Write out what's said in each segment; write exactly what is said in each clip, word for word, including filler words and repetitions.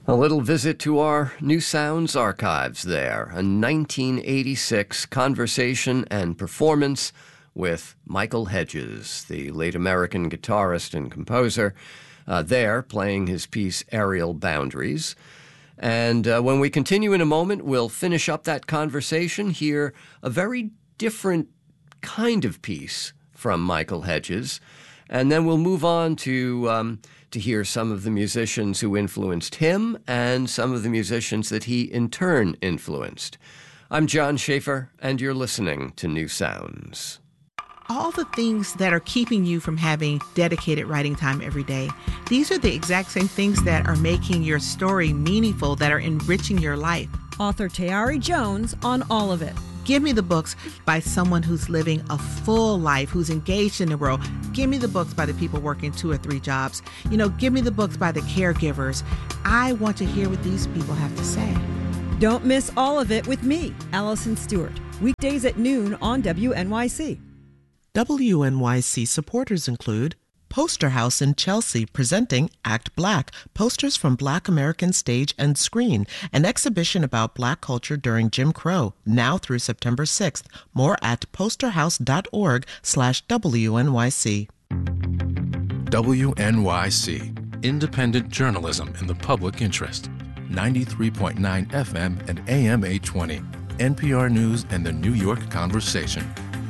A little visit to our New Sounds archives there, a nineteen eighty-six conversation and performance with Michael Hedges, the late American guitarist and composer, uh, there playing his piece Aerial Boundaries. And uh, when we continue in a moment, we'll finish up that conversation, hear a very different kind of piece from Michael Hedges, and then we'll move on to um, to hear some of the musicians who influenced him and some of the musicians that he in turn influenced. I'm John Schaefer, and you're listening to New Sounds. All the things that are keeping you from having dedicated writing time every day, these are the exact same things that are making your story meaningful, that are enriching your life. Author Tayari Jones on all of it. Give me the books by someone who's living a full life, who's engaged in the world. Give me the books by the people working two or three jobs. You know, give me the books by the caregivers. I want to hear what these people have to say. Don't miss all of it with me, Allison Stewart. Weekdays at noon on W N Y C. W N Y C supporters include Poster House in Chelsea presenting Act Black, posters from Black American stage and screen, an exhibition about Black culture during Jim Crow, now through September sixth. More at posterhouse.org slash WNYC. W N Y C, independent journalism in the public interest. ninety-three point nine F M and A M eight twenty. N P R News and the New York Conversation.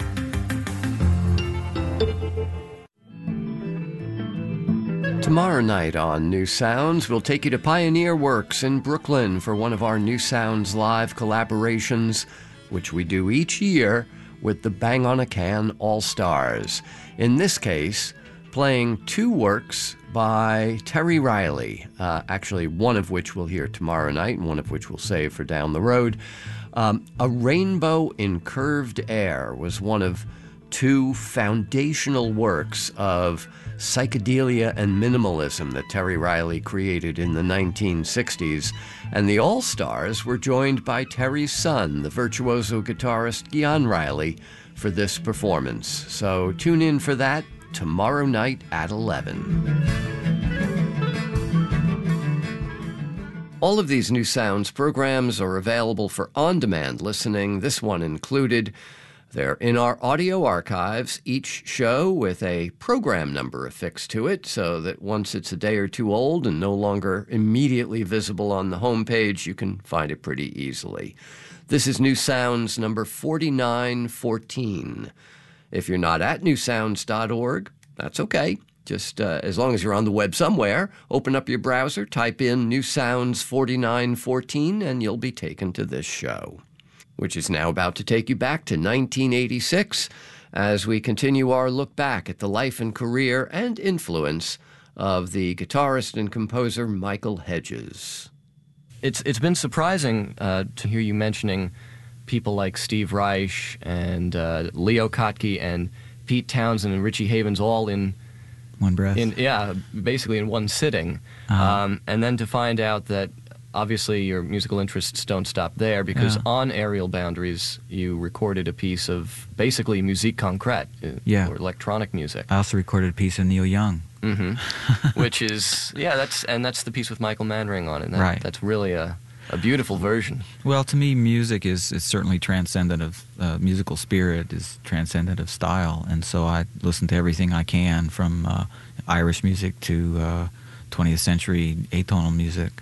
Tomorrow night on New Sounds, we'll take you to Pioneer Works in Brooklyn for one of our New Sounds live collaborations, which we do each year with the Bang on a Can All-Stars. In this case, playing two works by Terry Riley, uh, actually one of which we'll hear tomorrow night and one of which we'll save for down the road. Um, A Rainbow in Curved Air was one of two foundational works of psychedelia and minimalism that Terry Riley created in the nineteen sixties. And the All-Stars were joined by Terry's son, the virtuoso guitarist Gian Riley, for this performance. So tune in for that tomorrow night at eleven. All of these New Sounds programs are available for on-demand listening, this one included. They're in our audio archives, each show with a program number affixed to it, so that once it's a day or two old and no longer immediately visible on the homepage, you can find it pretty easily. This is New Sounds number forty-nine fourteen. If you're not at new sounds dot org, that's okay. Just uh, as long as you're on the web somewhere, open up your browser, type in New Sounds forty-nine fourteen, and you'll be taken to this show, which is now about to take you back to nineteen eighty-six as we continue our look back at the life and career and influence of the guitarist and composer Michael Hedges. It's It's been surprising uh, to hear you mentioning people like Steve Reich and uh, Leo Kottke and Pete Townsend and Richie Havens all in one breath. In, yeah, basically in one sitting. Uh-huh. Um, and then to find out that obviously your musical interests don't stop there, because yeah. on Aerial Boundaries you recorded a piece of basically musique concrète, uh, yeah. or electronic music. I also recorded a piece of Neil Young. Mm-hmm. Which is, yeah, that's and that's the piece with Michael Manring on it. That, right. That's really a, a beautiful version. Well, to me, music is, is certainly transcendent of, uh, musical spirit is transcendent of style, and so I listen to everything I can, from uh, Irish music to uh, twentieth century atonal music.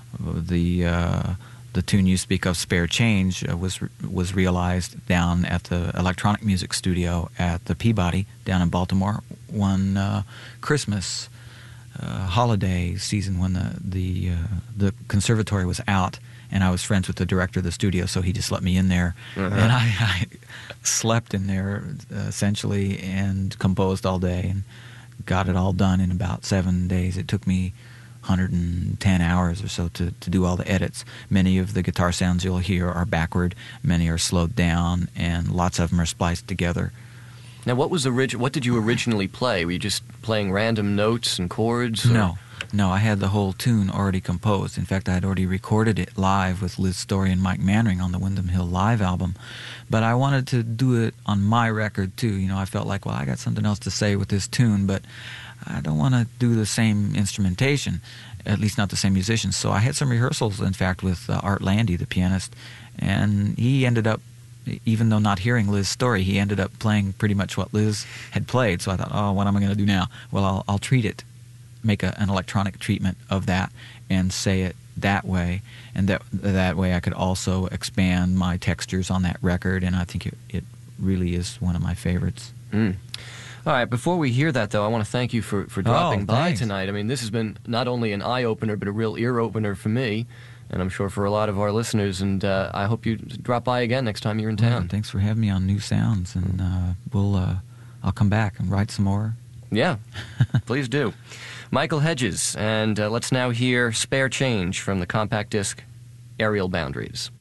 The uh, the tune you speak of, "Spare Change," uh, was was realized down at the electronic music studio at the Peabody down in Baltimore one uh, Christmas uh, holiday season when the the uh, the conservatory was out, and I was friends with the director of the studio, so he just let me in there, uh-huh. and I, I slept in there uh, essentially and composed all day and got it all done in about seven days. It took me one hundred ten hours or so to, to do all the edits. Many of the guitar sounds you'll hear are backward, many are slowed down, and lots of them are spliced together. Now, what was orig- What did you originally play? Were you just playing random notes and chords? Or? No, no, I had the whole tune already composed. In fact, I had already recorded it live with Liz Story and Mike Manring on the Windham Hill Live album. But I wanted to do it on my record, too. You know, I felt like, well, I got something else to say with this tune, but I don't want to do the same instrumentation, at least not the same musicians. So I had some rehearsals, in fact, with uh, Art Landy, the pianist, and he ended up, even though not hearing Liz's story, he ended up playing pretty much what Liz had played. So I thought, oh, what am I going to do now? Well, I'll, I'll treat it, make a, an electronic treatment of that, and say it that way. And that that way I could also expand my textures on that record, and I think it, it really is one of my favorites. Mm. All right, before we hear that, though, I want to thank you for, for dropping oh, by thanks. tonight. I mean, this has been not only an eye-opener, but a real ear-opener for me, and I'm sure for a lot of our listeners, and uh, I hope you drop by again next time you're in town. Well, thanks for having me on New Sounds, and uh, we'll uh, I'll come back and write some more. Yeah, please do. Michael Hedges, and uh, let's now hear Spare Change from the compact disc Aerial Boundaries.